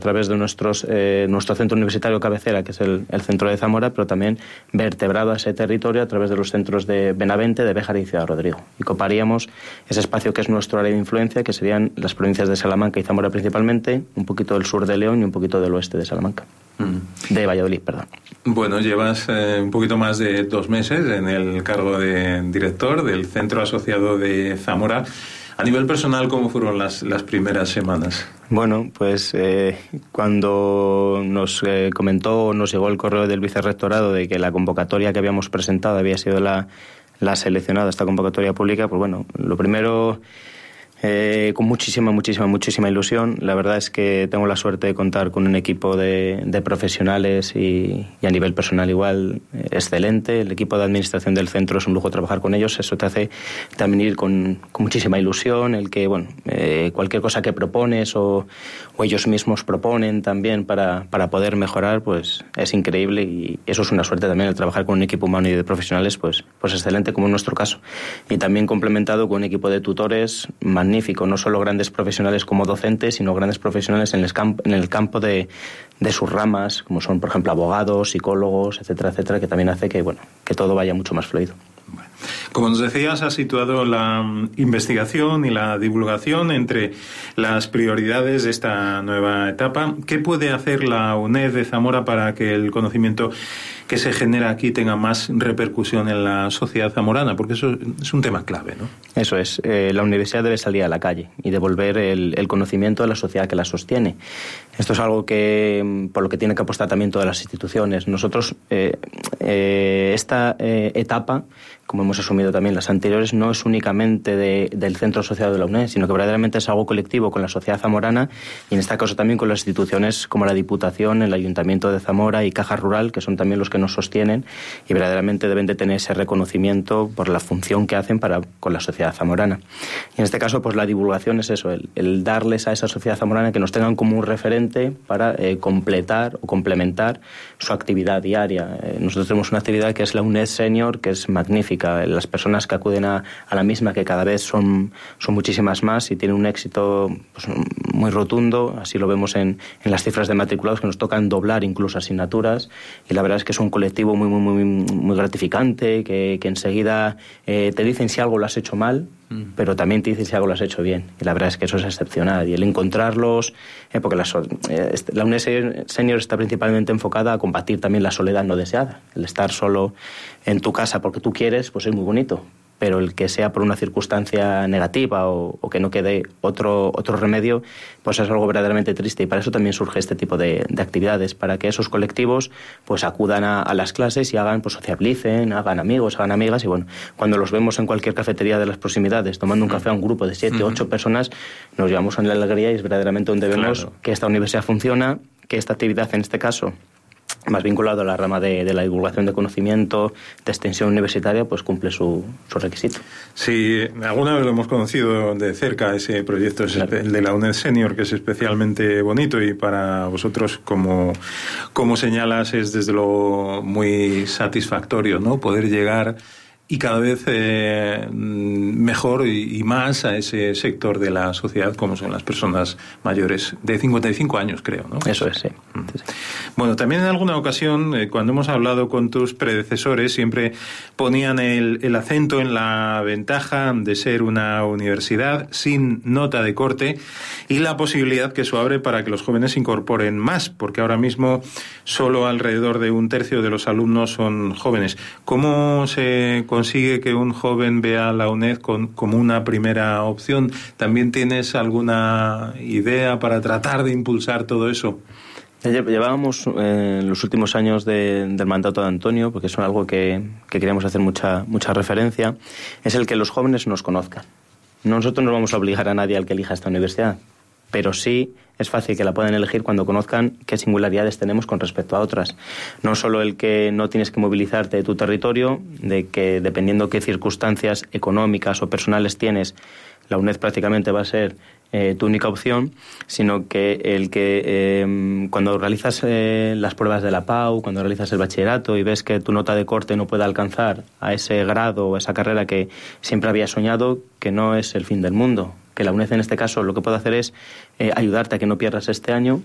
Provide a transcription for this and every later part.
a través de nuestro centro universitario cabecera, que es el centro de Zamora, pero también vertebrado a ese territorio a través de los centros de Benavente, de Béjar y Ciudad Rodrigo. Y coparíamos ese espacio que es nuestro área de influencia, que serían las provincias de Salamanca y Zamora principalmente, un poquito del sur de León y un poquito del oeste de Salamanca. De Valladolid, perdón. Bueno, llevas un poquito más de 2 meses en el cargo de director del Centro Asociado de Zamora. A nivel personal, ¿cómo fueron las primeras semanas? Bueno, pues cuando nos nos llegó el correo del vicerrectorado de que la convocatoria que habíamos presentado había sido la seleccionada, esta convocatoria pública, pues bueno, lo primero, con muchísima ilusión. La verdad es que tengo la suerte de contar con un equipo de profesionales y a nivel personal igual excelente. El equipo de administración del centro es un lujo trabajar con ellos. Eso te hace también ir con muchísima ilusión. El que, bueno, cualquier cosa que propones o ellos mismos proponen también para poder mejorar, pues es increíble, y eso es una suerte también, el trabajar con un equipo humano y de profesionales, pues excelente, como en nuestro caso. Y también complementado con un equipo de tutores magnífico, no solo grandes profesionales como docentes, sino grandes profesionales en el campo de sus ramas, como son, por ejemplo, abogados, psicólogos, etcétera, que también hace que todo vaya mucho más fluido. Como nos decías, has situado la investigación y la divulgación entre las prioridades de esta nueva etapa. ¿Qué puede hacer la UNED de Zamora para que el conocimiento que se genera aquí tenga más repercusión en la sociedad zamorana? Porque eso es un tema clave, ¿no? Eso es. La universidad debe salir a la calle y devolver el conocimiento a la sociedad que la sostiene. Esto es algo por lo que tienen que apostar también todas las instituciones. Nosotros, esta etapa, como hemos asumido también las anteriores, no es únicamente del centro asociado de la UNED, sino que verdaderamente es algo colectivo con la sociedad zamorana, y en este caso también con las instituciones como la Diputación, el Ayuntamiento de Zamora y Caja Rural, que son también los que nos sostienen, y verdaderamente deben de tener ese reconocimiento por la función que hacen con la sociedad zamorana. Y en este caso, pues la divulgación es eso, el darles a esa sociedad zamorana que nos tengan como un referente para completar o complementar su actividad diaria. Nosotros tenemos una actividad que es la UNED Senior, que es magnífica. Las personas que acuden a la misma, que cada vez son muchísimas más y tienen un éxito pues, muy rotundo. Así lo vemos en las cifras de matriculados, que nos tocan doblar incluso asignaturas, y la verdad es que es un colectivo muy gratificante, que enseguida te dicen si algo lo has hecho mal, pero también te dicen si algo lo has hecho bien, y la verdad es que eso es excepcional. Y el encontrarlos, porque la UNED Senior está principalmente enfocada a combatir también la soledad no deseada. El estar solo en tu casa porque tú quieres, pues es muy bonito, pero el que sea por una circunstancia negativa o que no quede otro remedio, pues es algo verdaderamente triste. Y para eso también surge este tipo de actividades, para que esos colectivos pues acudan a las clases y pues sociabilicen, hagan amigos, hagan amigas. Y bueno, cuando los vemos en cualquier cafetería de las proximidades tomando un café a un grupo de 7 o 8 personas, nos llevamos en la alegría, y es verdaderamente donde vemos que esta universidad funciona, que esta actividad en este caso, más vinculado a la rama de la divulgación de conocimiento, de extensión universitaria, pues cumple su requisito. Sí, alguna vez lo hemos conocido de cerca, ese proyecto, claro, el de la UNED Senior, que es especialmente bonito, y para vosotros, como señalas, es desde luego muy satisfactorio, ¿no? Poder llegar y cada vez mejor y más a ese sector de la sociedad, como son las personas mayores de 55 años, creo, ¿no? Eso es, sí. Bueno, también en alguna ocasión, cuando hemos hablado con tus predecesores, siempre ponían el acento en la ventaja de ser una universidad sin nota de corte y la posibilidad que eso abre para que los jóvenes se incorporen más, porque ahora mismo solo alrededor de 1/3 de los alumnos son jóvenes. ¿Cómo se consigue que un joven vea la UNED como una primera opción? ¿También tienes alguna idea para tratar de impulsar todo eso? Llevábamos los últimos años del mandato de Antonio, porque es algo que queríamos hacer mucha referencia, es el que los jóvenes nos conozcan. Nosotros no vamos a obligar a nadie al que elija esta universidad, pero sí es fácil que la puedan elegir cuando conozcan qué singularidades tenemos con respecto a otras. No solo el que no tienes que movilizarte de tu territorio, de que dependiendo qué circunstancias económicas o personales tienes, la UNED prácticamente va a ser tu única opción, sino que el que cuando realizas las pruebas de la PAU, cuando realizas el bachillerato y ves que tu nota de corte no puede alcanzar a ese grado o esa carrera que siempre habías soñado, que no es el fin del mundo, que la UNED en este caso lo que puede hacer es ayudarte a que no pierdas este año,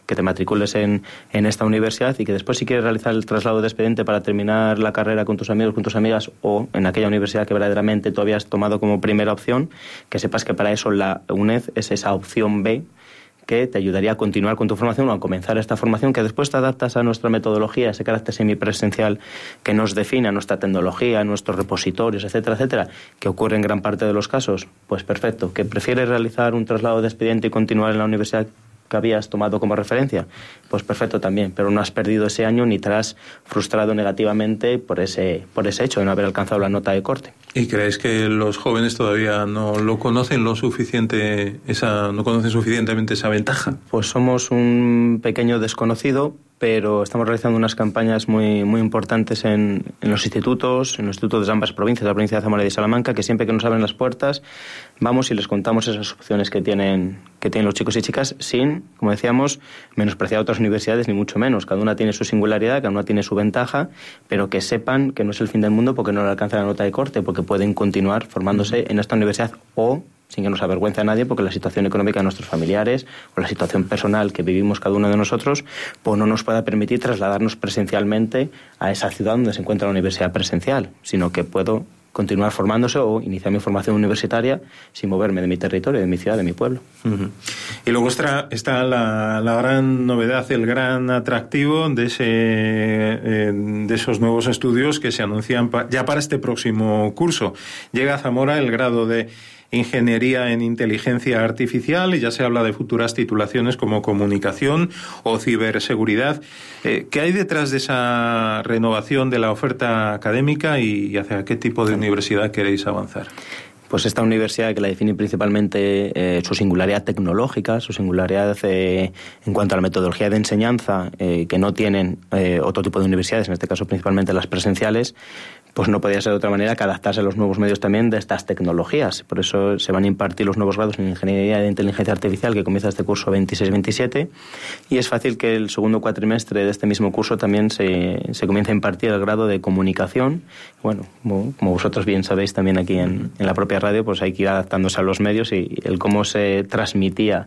que te matricules en esta universidad y que después si quieres realizar el traslado de expediente para terminar la carrera con tus amigos, con tus amigas o en aquella universidad que verdaderamente tú habías tomado como primera opción, que sepas que para eso la UNED es esa opción B que te ayudaría a continuar con tu formación o a comenzar esta formación, que después te adaptas a nuestra metodología, ese carácter semipresencial que nos define, a nuestra tecnología, a nuestros repositorios, etcétera, etcétera, que ocurre en gran parte de los casos. Pues perfecto. ¿Que prefieres realizar un traslado de expediente y continuar en la universidad que habías tomado como referencia? Pues perfecto también, pero no has perdido ese año ni te has frustrado negativamente por ese hecho de no haber alcanzado la nota de corte. ¿Y crees que los jóvenes todavía no lo conocen no conocen suficientemente esa ventaja? Pues somos un pequeño desconocido, pero estamos realizando unas campañas muy, muy importantes en los institutos de ambas provincias, la provincia de Zamora y de Salamanca, que siempre que nos abren las puertas vamos y les contamos esas opciones que tienen los chicos y chicas sin, como decíamos, menospreciar otras universidades ni mucho menos. Cada una tiene su singularidad, cada una tiene su ventaja, pero que sepan que no es el fin del mundo porque no le alcanza la nota de corte, porque pueden continuar formándose en esta universidad o sin que nos avergüence a nadie, porque la situación económica de nuestros familiares o la situación personal que vivimos cada uno de nosotros, pues no nos pueda permitir trasladarnos presencialmente a esa ciudad donde se encuentra la universidad presencial, sino que puedo continuar formándose o iniciar mi formación universitaria sin moverme de mi territorio, de mi ciudad, de mi pueblo. Uh-huh. Y luego está la gran novedad, el gran atractivo de esos nuevos estudios que se anuncian ya para este próximo curso. Llega a Zamora el grado de Ingeniería en Inteligencia Artificial y ya se habla de futuras titulaciones como Comunicación o Ciberseguridad. ¿Qué hay detrás de esa renovación de la oferta académica y hacia qué tipo de universidad queréis avanzar? Pues esta universidad, que la define principalmente su singularidad tecnológica, su singularidad en cuanto a la metodología de enseñanza, que no tienen otro tipo de universidades, en este caso principalmente las presenciales, pues no podía ser de otra manera que adaptarse a los nuevos medios también de estas tecnologías. Por eso se van a impartir los nuevos grados en Ingeniería de Inteligencia Artificial, que comienza este curso 26-27, y es fácil que el segundo cuatrimestre de este mismo curso también se comience a impartir el grado de Comunicación. Bueno, como vosotros bien sabéis también aquí en la propia radio, pues hay que ir adaptándose a los medios y el cómo se transmitía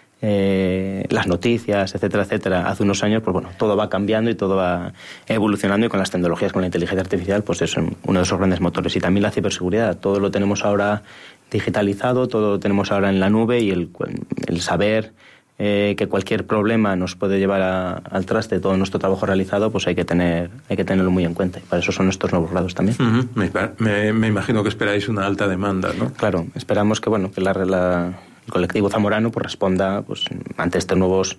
las noticias, etcétera, etcétera, hace unos años, pues bueno, todo va cambiando y todo va evolucionando, y con las tecnologías, con la inteligencia artificial, pues es uno de esos grandes motores. Y también la ciberseguridad, todo lo tenemos ahora digitalizado, todo lo tenemos ahora en la nube, y el saber que cualquier problema nos puede llevar al traste todo nuestro trabajo realizado, pues hay que tenerlo muy en cuenta, y para eso son estos nuevos grados también. Uh-huh. Me imagino que esperáis una alta demanda, ¿no? Claro, esperamos que el colectivo zamorano pues responda pues ante estos nuevos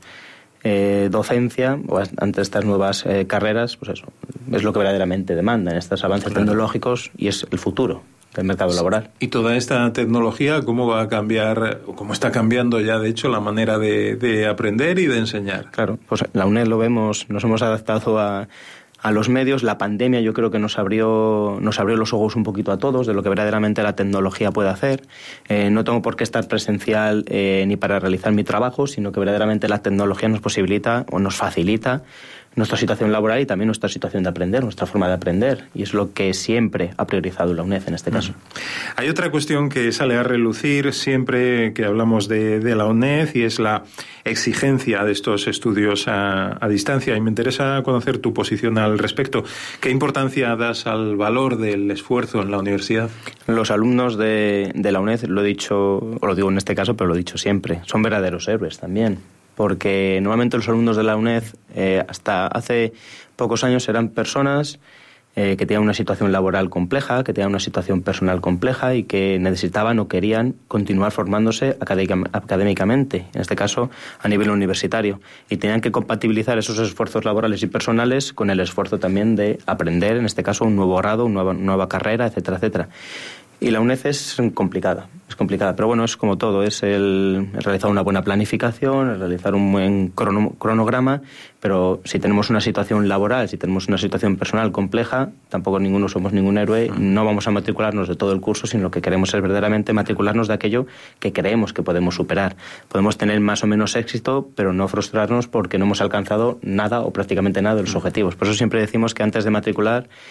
docencia o ante estas nuevas carreras, pues eso es lo que verdaderamente demandan estos avances tecnológicos, y es el futuro del mercado laboral. Y toda esta tecnología, ¿cómo va a cambiar, o cómo está cambiando ya de hecho la manera de aprender y de enseñar? Claro, pues la UNED lo vemos, nos hemos adaptado a los medios. La pandemia yo creo que nos abrió los ojos un poquito a todos de lo que verdaderamente la tecnología puede hacer. No tengo por qué estar presencial ni para realizar mi trabajo, sino que verdaderamente la tecnología nos posibilita o nos facilita nuestra situación laboral y también nuestra situación de aprender, nuestra forma de aprender, y es lo que siempre ha priorizado la UNED en este caso. Hay otra cuestión que sale a relucir siempre que hablamos de la UNED, y es la exigencia de estos estudios a distancia, y me interesa conocer tu posición al respecto. ¿Qué importancia das al valor del esfuerzo en la universidad? Los alumnos de la UNED, lo he dicho, o lo digo en este caso, pero lo he dicho siempre, son verdaderos héroes también, porque normalmente los alumnos de la UNED hasta hace pocos años eran personas que tenían una situación laboral compleja, que tenían una situación personal compleja y que necesitaban o querían continuar formándose académicamente, en este caso a nivel universitario, y tenían que compatibilizar esos esfuerzos laborales y personales con el esfuerzo también de aprender, en este caso un nuevo grado, una nueva carrera, etcétera, etcétera. Y la UNED es complicada, pero bueno, es como todo, es el realizar una buena planificación, el realizar un buen cronograma, pero si tenemos una situación laboral, si tenemos una situación personal compleja, tampoco somos ningún héroe, no vamos a matricularnos de todo el curso, sino lo que queremos es verdaderamente matricularnos de aquello que creemos que podemos superar. Podemos tener más o menos éxito, pero no frustrarnos porque no hemos alcanzado nada o prácticamente nada de los objetivos. Por eso siempre decimos que antes de matricular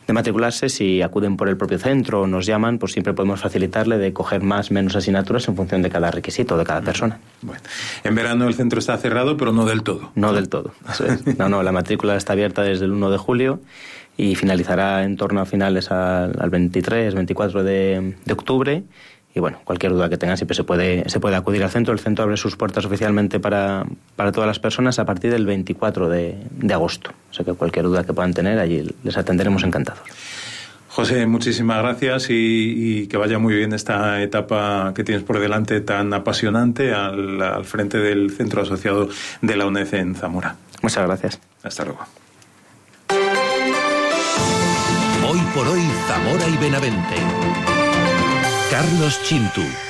matricularse, si acuden por el propio centro o nos llaman, pues siempre podemos facilitarle de coger más o menos asignaturas en función de cada requisito, de cada persona. Bueno, en verano el centro está cerrado, pero no del todo. No del todo, eso es. No, la matrícula está abierta desde el 1 de julio y finalizará en torno a finales al 23, 24 de octubre. Y bueno, cualquier duda que tengan siempre se puede acudir al centro. El centro abre sus puertas oficialmente para todas las personas a partir del 24 de agosto. O sea que cualquier duda que puedan tener, allí les atenderemos encantados. José, muchísimas gracias y que vaya muy bien esta etapa que tienes por delante tan apasionante al frente del Centro Asociado de la UNED en Zamora. Muchas gracias. Hasta luego. Hoy por hoy, Zamora y Benavente. Carlos Chintu.